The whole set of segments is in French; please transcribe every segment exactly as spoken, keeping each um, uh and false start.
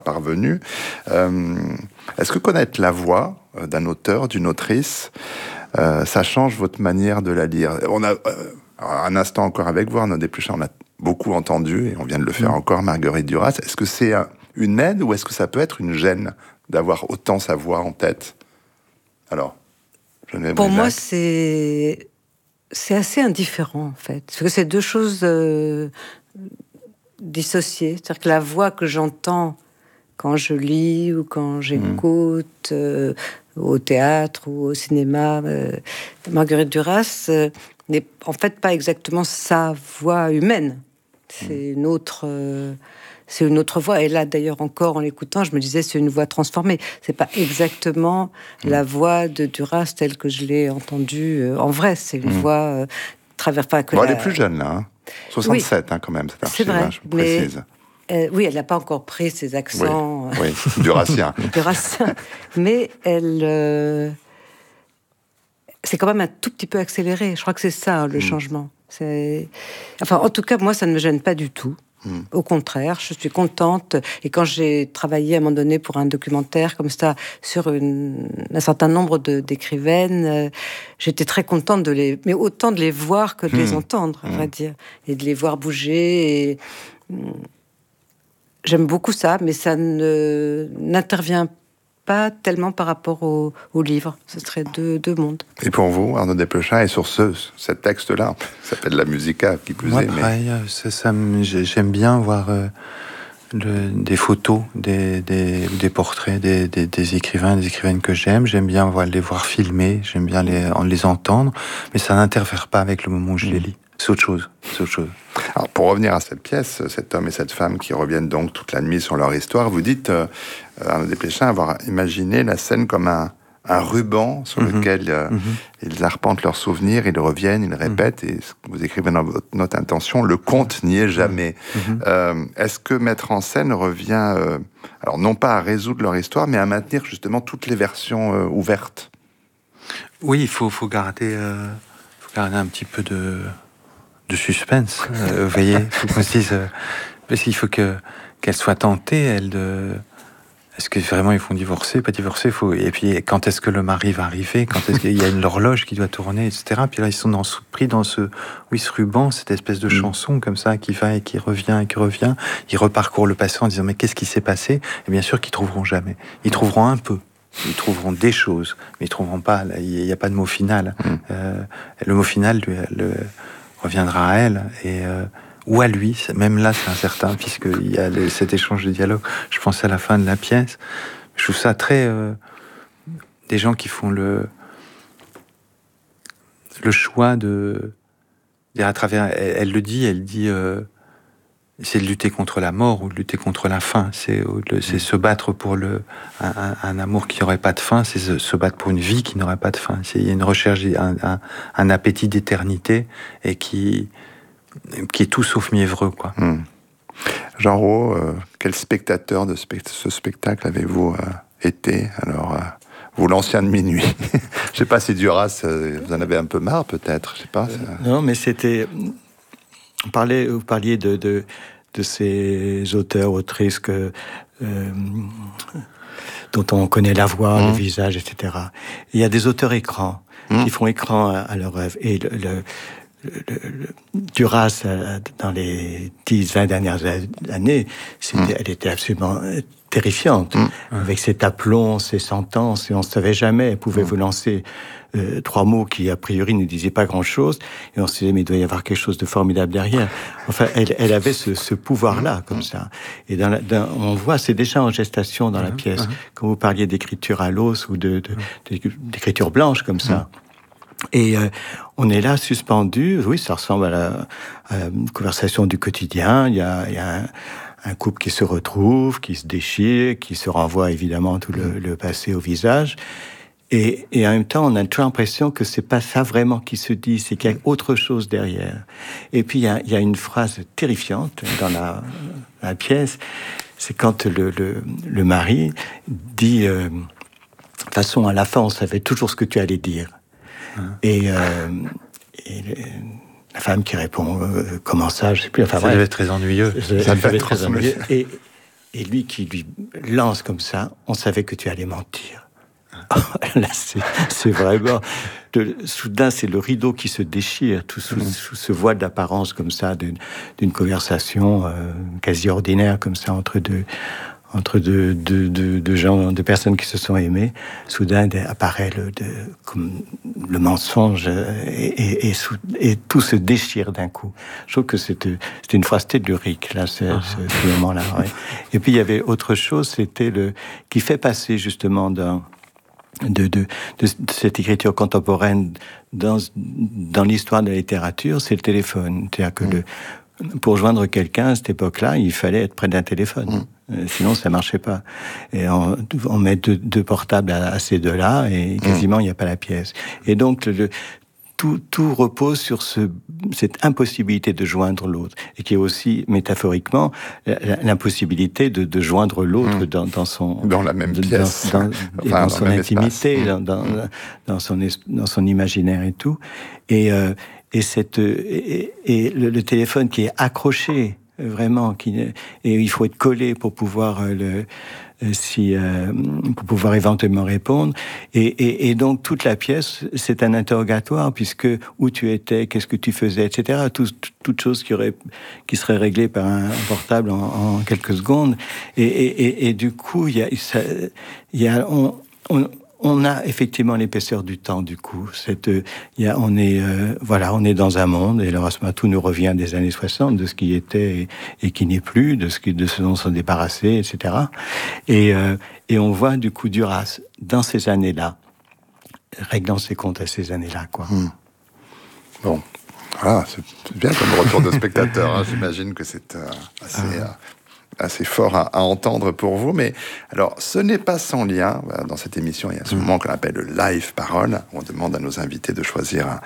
parvenu. Euh, est-ce que connaître la voix d'un auteur, d'une autrice, euh, ça change votre manière de la lire? On a euh, un instant encore avec vous, Arnaud Desplechin, on a beaucoup entendu, et on vient de le faire mmh. encore, Marguerite Duras. Est-ce que c'est un, une aide ou est-ce que ça peut être une gêne d'avoir autant sa voix en tête? Alors, Geneviève Pour Brisac. moi, c'est... c'est assez indifférent, en fait. Parce que c'est deux choses euh, dissociées. C'est-à-dire que la voix que j'entends quand je lis ou quand j'écoute mmh. euh, au théâtre ou au cinéma, euh, Marguerite Duras euh, n'est en fait pas exactement sa voix humaine. C'est mmh. une autre... Euh, c'est une autre voix. Et là, d'ailleurs, encore en l'écoutant, je me disais, c'est une voix transformée. C'est pas exactement mmh. la voix de Duras telle que je l'ai entendue euh, en vrai. C'est une mmh. voix euh, travers. Enfin, que bon, la... elle est plus jeune, là. Hein. soixante-sept, oui. hein, quand même, cette archive, c'est vrai, je précise. Mais... Euh, oui, elle n'a pas encore pris ses accents. Oui, oui. Durassien. Durassien. Mais elle... Euh... c'est quand même un tout petit peu accéléré. Je crois que c'est ça, le mmh. changement. C'est... Enfin, en tout cas, moi, ça ne me gêne pas du tout. Mmh. Au contraire, je suis contente. Et quand j'ai travaillé à un moment donné pour un documentaire comme ça sur une, un certain nombre de, d'écrivaines, euh, j'étais très contente de les, mais autant de les voir que de mmh. les entendre, à mmh. vrai dire, et de les voir bouger. Et, j'aime beaucoup ça, mais ça ne n'intervient pas tellement par rapport au, au livre. Ce serait deux, deux mondes. Et pour vous, Arnaud Desplechin, et sur ce, ce texte-là, ça s'appelle la musica, qui plus Moi, est. Pareil, mais... ça, ça, j'aime bien voir euh, le, des photos, des, des, des portraits des, des, des écrivains, des écrivaines que j'aime. J'aime bien voir, les voir filmer, j'aime bien les, les entendre, mais ça n'interfère pas avec le moment où je les lis. C'est autre chose. C'est autre chose. Alors, pour revenir à cette pièce, cet homme et cette femme qui reviennent donc toute la nuit sur leur histoire, vous dites, euh, Arnaud Desplechin, avoir imaginé la scène comme un, un ruban sur mm-hmm. lequel euh, mm-hmm. ils arpentent leurs souvenirs, ils reviennent, ils répètent, mm-hmm. et vous écrivez dans votre note intention, le compte n'y est jamais. Mm-hmm. Euh, est-ce que mettre en scène revient, euh, alors non pas à résoudre leur histoire, mais à maintenir justement toutes les versions euh, ouvertes? Oui, il faut, faut, garder, euh, faut garder un petit peu de... de suspense, euh, vous voyez, faut qu'on se dise, euh, parce qu'il faut que qu'elle soit tentée, elle de, est-ce que vraiment ils vont divorcer, pas divorcer, faut, et puis quand est-ce que le mari va arriver, quand est-ce qu'il y a une horloge qui doit tourner, et cetera. Puis là ils sont dans, pris dans ce, oui, ce ruban, cette espèce de mmh. chanson comme ça qui va et qui revient et qui revient. Ils reparcourent le passé en disant mais qu'est-ce qui s'est passé? Et bien sûr qu'ils trouveront jamais. Ils trouveront un peu. Ils trouveront des choses, mais ils trouveront pas. Il n'y a pas de mot final. Mmh. Euh, le mot final, lui, le reviendra à elle et euh, ou à lui, même là c'est incertain puisqu'il y a les, cet échange de dialogue. Je pense à la fin de la pièce, je trouve ça très euh, des gens qui font le le choix de dire à travers, elle, elle le dit, elle dit euh, c'est de lutter contre la mort ou de lutter contre la faim, c'est, c'est se battre pour le, un, un amour qui n'aurait pas de fin, c'est se, se battre pour une vie qui n'aurait pas de fin. C'est, il y a une recherche, un, un, un appétit d'éternité et qui, qui est tout sauf mièvreux, quoi. Mmh. Jean Rouault, euh, quel spectateur de spect- ce spectacle avez-vous euh, été? Alors, euh, vous, l'ancien de minuit. Je sais pas si Duras, euh, vous en avez un peu marre, peut-être. Je sais pas. Ça... Euh, non, mais c'était... On parlait, vous parliez de, de, de ces auteurs, autrices que, euh, dont on connaît la voix, mmh. le visage, et cetera. Il y a des auteurs écrans mmh. qui font écran à, à leur œuvre. Et le, le, le, le, Duras, dans les dix, vingt dernières années, c'était, mmh. elle était absolument terrifiante, mmh. avec ses aplomb, ses sentences, et on ne savait jamais. Elle pouvait mmh. vous lancer euh, trois mots qui, a priori, ne disaient pas grand-chose, et on se disait, mais il doit y avoir quelque chose de formidable derrière. Enfin, elle, elle avait ce, ce pouvoir-là, comme ça. Et dans la, dans, on voit, c'est déjà en gestation dans mmh. la pièce. Mmh. Quand vous parliez d'écriture à l'os, ou de, de, de, d'écriture blanche, comme ça. Mmh. Et euh, on est là, suspendu. Oui, ça ressemble à la à une conversation du quotidien. Il y a, il y a un, un couple qui se retrouve, qui se déchire, qui se renvoie évidemment tout le, le passé au visage. Et, et en même temps, on a toujours l'impression que c'est pas ça vraiment qui se dit, c'est qu'il y a autre chose derrière. Et puis, il y a, il y a une phrase terrifiante dans la, la pièce. C'est quand le, le, le mari dit... Euh, de toute façon, à la fin, on savait toujours ce que tu allais dire. Et, euh, et la femme qui répond euh, comment ça, je sais plus. Enfin, ça bref, devait être très ennuyeux. Ça, ça devait être très ennuyeux. Et, et lui qui lui lance comme ça, on savait que tu allais mentir. Là, c'est, c'est vraiment... De, soudain, c'est le rideau qui se déchire, tout sous, mmh. sous ce voile d'apparence comme ça, d'une, d'une conversation euh, quasi ordinaire comme ça entre deux, entre deux, deux, deux, deux gens, deux personnes qui se sont aimées. Soudain apparaît le, de, comme le mensonge et, et, et, sous, et tout se déchire d'un coup. Je trouve que c'était, c'était une phrase tellurique, là, ce, ah. ce, ce moment-là. Ouais. Et puis, il y avait autre chose, c'était le qui fait passer justement dans... De, de, de cette écriture contemporaine dans, dans l'histoire de la littérature, c'est le téléphone. C'est-à-dire que mmh. le, pour joindre quelqu'un à cette époque-là, il fallait être près d'un téléphone. Mmh. Euh, sinon, ça marchait pas. Et on, on met deux, deux portables à, à ces deux-là et quasiment il mmh. n'y a pas la pièce. Et donc, le, Tout, tout repose sur ce, cette impossibilité de joindre l'autre, et qui est aussi, métaphoriquement, l'impossibilité de, de joindre l'autre mmh. dans, dans son... Dans la même pièce. Dans, dans, enfin, et dans, dans son intimité, dans, dans, mmh. dans, son, dans son imaginaire et tout. Et, euh, et, cette, et, et le, le téléphone qui est accroché, vraiment, qui, et il faut être collé pour pouvoir le... si euh, pour pouvoir éventuellement répondre, et, et, et donc toute la pièce c'est un interrogatoire, puisque où tu étais, qu'est-ce que tu faisais, et cetera. Tout, toute chose qui aurait qui serait réglée par un portable en, en quelques secondes, et, et, et, et du coup il y a ça, il y a on, on On a effectivement l'épaisseur du temps, du coup. Cette, y a, on est, euh, voilà, on est dans un monde, et là, tout nous revient des années soixante, de ce qui était et, et qui n'est plus, de ce, qui, de ce dont on s'est débarrassé, et cetera. Et, euh, et on voit, du coup, Duras, dans ces années-là, réglant ses comptes à ces années-là, quoi. Mmh. Bon. Voilà, c'est bien comme retour de spectateur, hein. J'imagine que c'est euh, assez... Ah. Euh, assez fort à, à entendre pour vous, mais alors ce n'est pas sans lien. Dans cette émission, il y a ce moment qu'on appelle le live parole. On demande à nos invités de choisir un,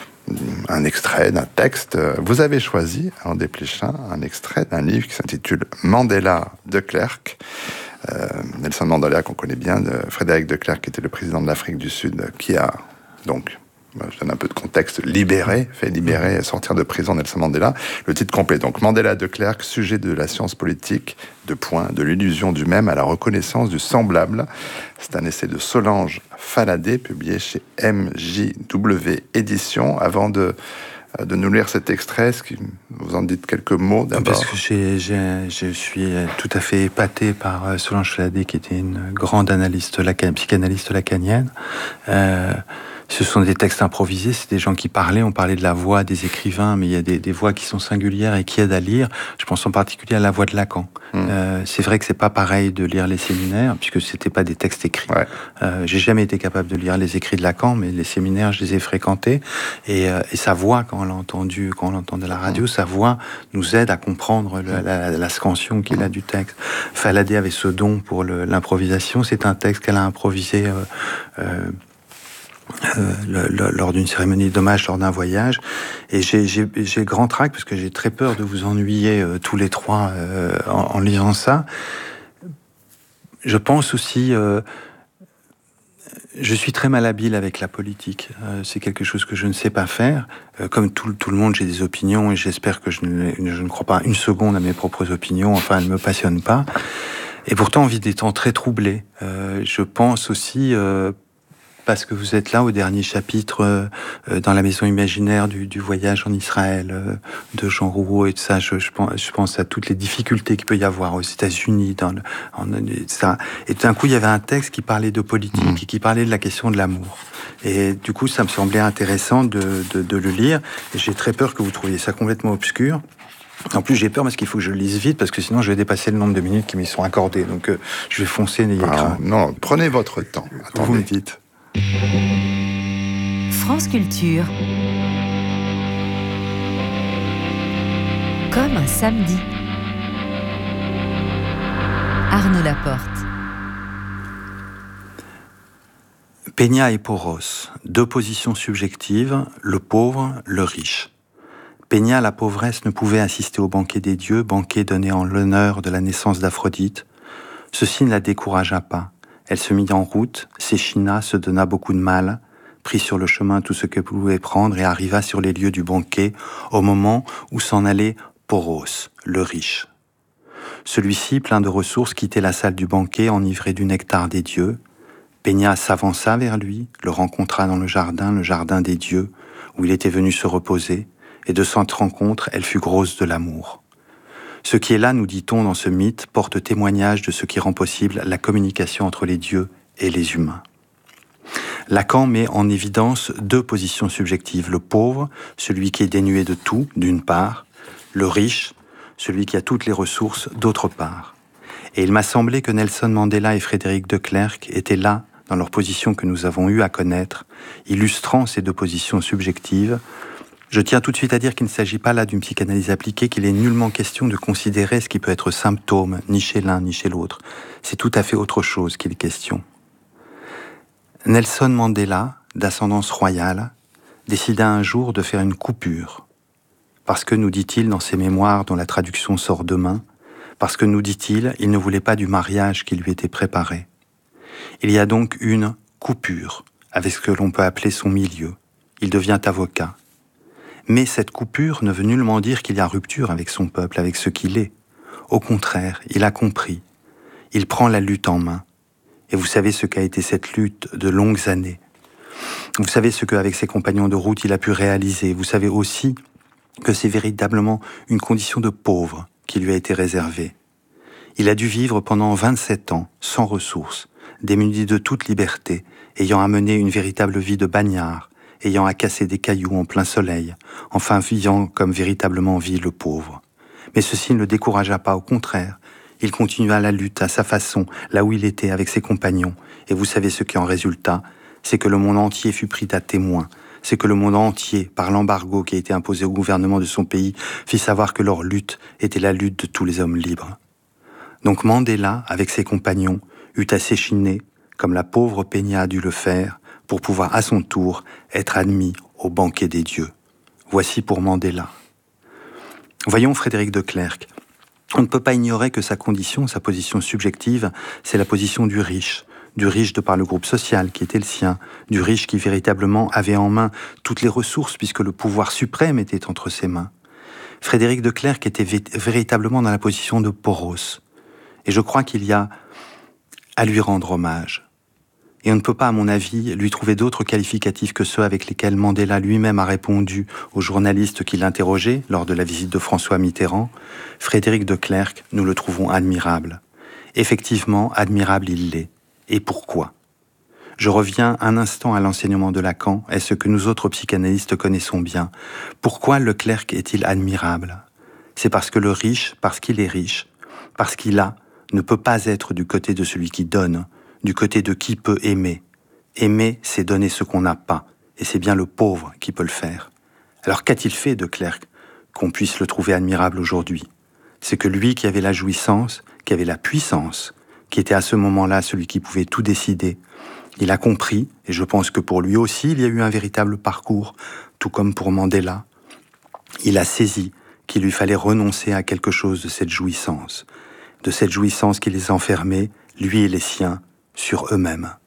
un extrait d'un texte. Vous avez choisi, en Desplechin, un extrait d'un livre qui s'intitule Mandela de Klerk. Euh, Nelson Mandela, qu'on connaît bien, de Frédéric de Klerk, qui était le président de l'Afrique du Sud, qui a donc... je donne un peu de contexte, libéré, fait libérer, sortir de prison Nelson Mandela. Le titre complet, donc Mandela de Klerk, sujet de la science politique, de point, de l'illusion du même à la reconnaissance du semblable. C'est un essai de Solange Faladé, publié chez M J W Éditions. Avant de, de nous lire cet extrait, est-ce que vous en dites quelques mots d'abord? Parce que j'ai, j'ai, je suis tout à fait épaté par Solange Faladé, qui était une grande analyste, lacan, psychanalyste lacanienne. Euh, Ce sont des textes improvisés, c'est des gens qui parlaient, on parlait de la voix des écrivains, mais il y a des, des voix qui sont singulières et qui aident à lire. Je pense en particulier à la voix de Lacan. Mmh. Euh, c'est vrai que c'est pas pareil de lire les séminaires, puisque c'était pas des textes écrits. Ouais. Euh, j'ai jamais été capable de lire les écrits de Lacan, mais les séminaires, je les ai fréquentés. Et, euh, et sa voix, quand on l'a entendu, quand on l'entend de la radio, mmh. sa voix nous aide à comprendre le, la, la, la scansion qu'il a du texte. Faladé avait ce don pour le, l'improvisation. C'est un texte qu'elle a improvisé... Euh, euh, Euh, le, le, lors d'une cérémonie d'hommage, lors d'un voyage, et j'ai, j'ai, j'ai grand trac parce que j'ai très peur de vous ennuyer euh, tous les trois euh, en, en lisant ça. Je pense aussi, euh, je suis très malhabile avec la politique. Euh, c'est quelque chose que je ne sais pas faire. Euh, comme tout, tout le monde, j'ai des opinions et j'espère que je ne, je ne crois pas une seconde à mes propres opinions. Enfin, elles ne me passionnent pas. Et pourtant, on vit des temps très troublés. Euh, je pense aussi. Euh, Parce que vous êtes là au dernier chapitre euh, dans la maison imaginaire du, du voyage en Israël euh, de Jean Rouault et tout ça. Je, je, pense, je pense à toutes les difficultés qu'il peut y avoir aux États-Unis. Dans le, en, ça. Et tout d'un coup, il y avait un texte qui parlait de politique mmh. et qui parlait de la question de l'amour. Et du coup, ça me semblait intéressant de, de, de le lire. Et j'ai très peur que vous trouviez ça complètement obscur. En plus, j'ai peur parce qu'il faut que je le lise vite, parce que sinon je vais dépasser le nombre de minutes qui m'y sont accordées. Donc, euh, je vais foncer, n'ayez ah, crainte. Non, prenez votre temps. Attendez. Vous me dites. France Culture. Comme un samedi. Arnaud Laporte. Peña et Porros, deux positions subjectives, le pauvre, le riche. Peña, la pauvresse, ne pouvait assister au banquet des dieux, banquet donné en l'honneur de la naissance d'Aphrodite. Ceci ne la découragea pas. Elle se mit en route, s'échina, se donna beaucoup de mal, prit sur le chemin tout ce qu'elle pouvait prendre et arriva sur les lieux du banquet au moment où s'en allait Porros, le riche. Celui-ci, plein de ressources, quittait la salle du banquet, enivré du nectar des dieux. Pénia s'avança vers lui, le rencontra dans le jardin, le jardin des dieux, où il était venu se reposer, et de cette rencontre, elle fut grosse de l'amour. Ce qui est là, nous dit-on dans ce mythe, porte témoignage de ce qui rend possible la communication entre les dieux et les humains. Lacan met en évidence deux positions subjectives. Le pauvre, celui qui est dénué de tout, d'une part. Le riche, celui qui a toutes les ressources, d'autre part. Et il m'a semblé que Nelson Mandela et Frédéric de Klerk étaient là, dans leur position que nous avons eu à connaître, illustrant ces deux positions subjectives. Je tiens tout de suite à dire qu'il ne s'agit pas là d'une psychanalyse appliquée, qu'il est nullement question de considérer ce qui peut être symptôme, ni chez l'un ni chez l'autre. C'est tout à fait autre chose qu'il est question. Nelson Mandela, d'ascendance royale, décida un jour de faire une coupure. Parce que, nous dit-il dans ses mémoires dont la traduction sort demain, parce que, nous dit-il, il ne voulait pas du mariage qui lui était préparé. Il y a donc une coupure avec ce que l'on peut appeler son milieu. Il devient avocat. Mais cette coupure ne veut nullement dire qu'il y a rupture avec son peuple, avec ce qu'il est. Au contraire, il a compris. Il prend la lutte en main. Et vous savez ce qu'a été cette lutte de longues années. Vous savez ce qu'avec ses compagnons de route, il a pu réaliser. Vous savez aussi que c'est véritablement une condition de pauvre qui lui a été réservée. Il a dû vivre pendant vingt-sept ans, sans ressources, démuni de toute liberté, ayant à mener une véritable vie de bagnard, ayant à casser des cailloux en plein soleil, enfin vivant comme véritablement vit le pauvre. Mais ceci ne le découragea pas, au contraire. Il continua la lutte à sa façon, là où il était avec ses compagnons. Et vous savez ce qui en résulta, c'est que le monde entier fut pris à témoin. C'est que le monde entier, par l'embargo qui a été imposé au gouvernement de son pays, fit savoir que leur lutte était la lutte de tous les hommes libres. Donc Mandela, avec ses compagnons, eut à s'échiner, comme la pauvre Pénia a dû le faire, pour pouvoir à son tour être admis au banquet des dieux. Voici pour Mandela. Voyons Frédéric de Klerk. On ne peut pas ignorer que sa condition, sa position subjective, c'est la position du riche, du riche de par le groupe social qui était le sien, du riche qui véritablement avait en main toutes les ressources puisque le pouvoir suprême était entre ses mains. Frédéric de Klerk était vé- véritablement dans la position de Poros. Et je crois qu'il y a à lui rendre hommage. Et on ne peut pas, à mon avis, lui trouver d'autres qualificatifs que ceux avec lesquels Mandela lui-même a répondu aux journalistes qui l'interrogeaient lors de la visite de François Mitterrand. Frédéric de Klerk, nous le trouvons admirable. Effectivement, admirable il l'est. Et pourquoi ? Je reviens un instant à l'enseignement de Lacan, et ce que nous autres psychanalystes connaissons bien. Pourquoi le Klerk est-il admirable ? C'est parce que le riche, parce qu'il est riche, parce qu'il a, ne peut pas être du côté de celui qui donne, du côté de qui peut aimer. Aimer, c'est donner ce qu'on n'a pas, et c'est bien le pauvre qui peut le faire. Alors qu'a-t-il fait de Klerk qu'on puisse le trouver admirable aujourd'hui ? C'est que lui qui avait la jouissance, qui avait la puissance, qui était à ce moment-là celui qui pouvait tout décider, il a compris, et je pense que pour lui aussi il y a eu un véritable parcours, tout comme pour Mandela. Il a saisi qu'il lui fallait renoncer à quelque chose de cette jouissance, de cette jouissance qui les enfermait, lui et les siens, sur eux-mêmes.